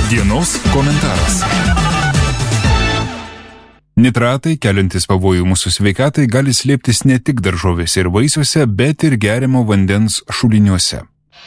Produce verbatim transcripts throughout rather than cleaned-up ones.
Dienos komentaras. Nitratai, keliantis pavojų mūsų sveikatai, gali slėptis ne tik daržovėse ir vaisiuose, bet ir geriamo vandens šuliniuose.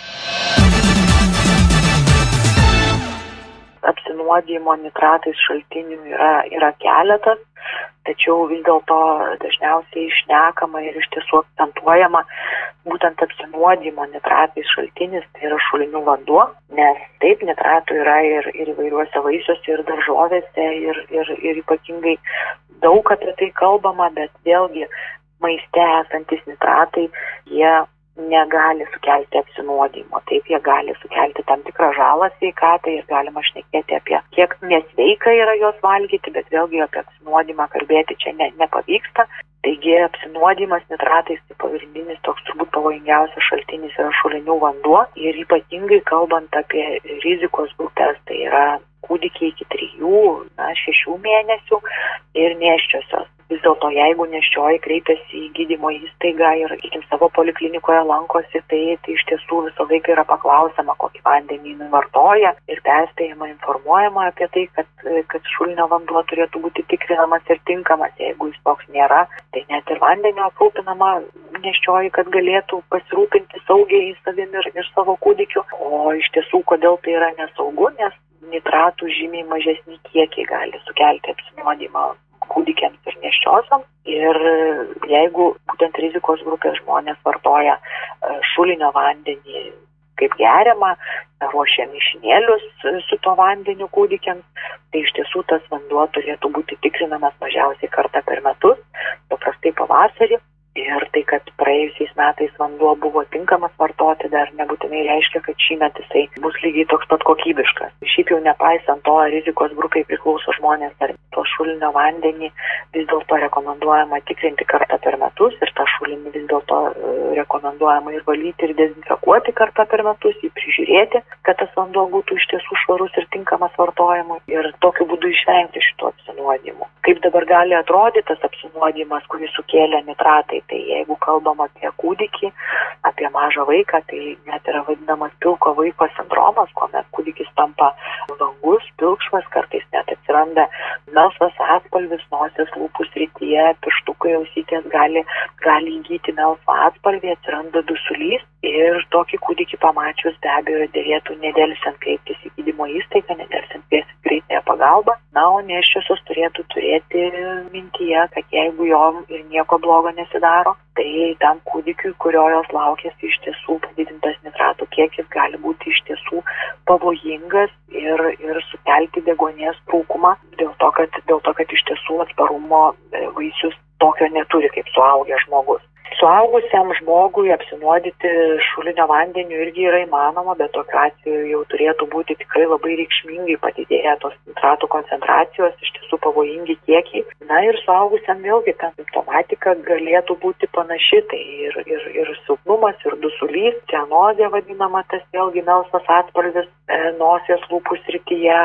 Apsinuodijimo nitratais šaltinių yra, yra keletas, tačiau vis dėlto dažniausiai šnekama ir iš tiesų akcentuojama būtent apsinuodijimo nitratais šaltinis, tai yra šulinių vanduo, nes taip nitratų yra ir, ir įvairiuose vaisiuose, ir daržovėse, ir, ir, ir ypatingai daug apie tai kalbama, bet vėlgi maiste esantis nitratai, jie negali sukelti apsinuodijimo. Taip, jie gali sukelti tam tikrą žalą sveikatai ir galima šnekėti apie kiek nesveika yra jos valgyti, bet vėlgi apie apsinuodimą kalbėti čia ne, nepavyksta. Taigi apsinuodimas nitratais tai pagrindinis toks turbūt pavojingiausias šaltinis yra šulinių vanduo ir ypatingai kalbant apie rizikos grupės, tai yra kūdikiai iki trijų, na, šešių mėnesių ir nėščiosios. Vis dėlto, jeigu nėščioji kreipiasi į gydymo įstaigą ir, sakykim, savo poliklinikoje lankosi, tai, tai iš tiesų visą laiką yra paklausama, kokį vandenį jinai vartoja ir perspėjama, informuojama apie tai, kad, kad šulinio vanduo turėtų būti tikrinamas ir tinkamas. Jeigu jis toks nėra, tai net ir vandenio aprūpinama nėščioji, kad galėtų pasirūpinti saugiai savim ir, ir savo kūdikiu. O iš tiesų, kodėl tai yra nesaugu, nes nitratų žymiai mažesni kiekiai gali sukelti apsinuodijimą kūdikiams ir nėščiosioms. Ir jeigu būtent rizikos grupės žmonės vartoja šulinio vandenį kaip geriamą, ruošia mišinėlius su to vandeniu kūdikiams, tai iš tiesų tas vanduo turėtų būti tikrinamas mažiausiai kartą per metus, paprastai pavasarį. Ir tai, kad praėjusiais metais vanduo buvo tinkamas vartoti, dar nebūtinai reiškia, kad šįmet jisai bus lygiai toks pat kokybiškas. Šiaip jau nepaisant to, rizikos grupiai priklauso žmonės, ar to šulinio vandenį vis dėlto rekomenduojama tikrinti kartą per metus ir tą šulinį vis dėlto rekomenduojama ir valyti ir dezinfekuoti kartą per metus, jį prižiūrėti, kad tas vanduo būtų iš tiesų švarus ir tinkamas vartojimui ir tokiu būdu išvengti šitų apsinuodijimų. Kaip dabar gali atrodyti tas apsinuodijimas, kurį sukėlė nitratai? Tai jeigu kalbam apie kūdikį, apie mažą vaiką, tai net yra vadinamas pilko vaiko sindromas, kuomet kūdikis tampa vangus, pilkšvas, kartais net atsiranda melsvas atspalvis nosies lūpų srityje, pirštukai ausytės gali, gali įgyti melsvą atspalvį, atsiranda dusulys ir tokį kūdikį pamačius be abejo dėlėtų nedelsiant kreiptis į gydymo įstaigą, nedelsiant kviesti greitąją pagalbą. Na, o nėščiosios turėtų turėti mintyje, kad jeigu jom ir nieko blogo nesidaro, tai tam kūdikiui, kurio jos laukėsi, iš tiesų padidintas nitratų kiekis gali būti iš tiesų pavojingas ir, ir sukelti deguonies trūkumą, dėl to, kad, dėl to, kad iš tiesų atsparumo vaisius tokio neturi kaip suaugęs žmogus. Suaugusiam žmogui apsinuodyti šulinio vandeniu irgi yra įmanoma, bet tokiu atveju jau turėtų būti tikrai labai reikšmingai padidėję tos nitratų koncentracijos, iš tiesų pavojingi kiekiai. Na ir suaugusiam vėlgi ta simptomatika galėtų būti panaši, tai ir, ir, ir silpnumas, ir dusulys, cianozė vadinama, tas vėlgi melsvas atspalvis e, nosies lūpų srityje,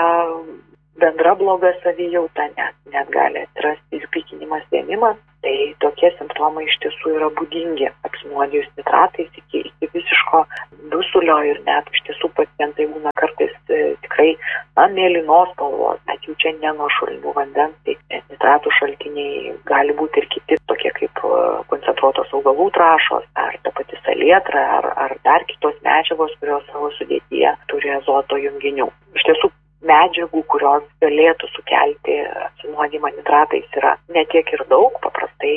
bendra bloga savijauta, net, net gali atsirasti ir pykinimas, vėmimas. Tai tokie simptomai iš tiesų yra būdingi apsinuodijus nitratais iki, iki visiško dusulio ir net iš tiesų pacientai būna kartais e, tikrai na, mėlynos spalvos, bet jau čia ne nuo šulinių vandens, tai nitratų šaltiniai gali būti ir kiti, tokie kaip koncentruotos augalų trąšos, ar ta pati salietra, ar, ar dar kitos medžiagos, kurios savo sudėtyje turi azoto junginių. Iš tiesų, medžiagų, kurios galėtų sukelti apsinuodijimą nitratais yra ne tiek ir daug, paprastai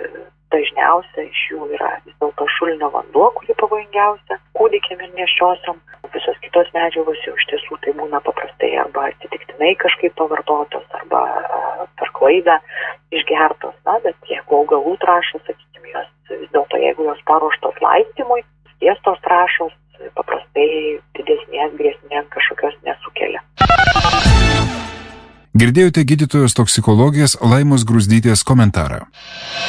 dažniausia iš jų yra vis dėlto šulinio vanduo, kuri pavojingiausia kūdikiam ir nėščiosiom. Visos kitos medžiagos jau iš tiesų tai būna paprastai arba atsitiktinai kažkaip pavartotos, arba per klaidą išgertos. Na, bet jeigu augalų trąšos, sakykime, jos vis dėlto, jeigu jos paruoštos laistymui, skiestos trąšos, paprastai didesnės grėsmės kažkokios nesukelia. Girdėjote gydytojos toksikologės Laimos Gruzdytės komentarą.